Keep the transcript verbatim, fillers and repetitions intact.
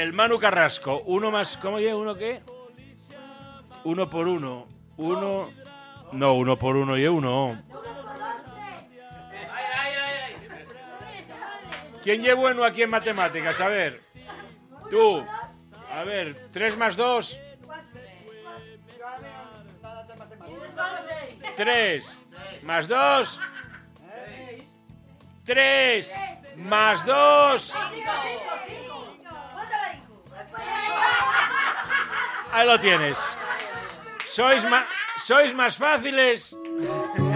el Manu Carrasco. Uno más... ¿Cómo lleva? ¿Uno qué? Uno por uno. Uno... No, uno por uno y uno. ¿Quién lleva bueno aquí en matemáticas? A ver. Tú. A ver, tres más dos. Tres. Más dos. Tres. Más dos. Ahí lo tienes. Sois más, sois más fáciles.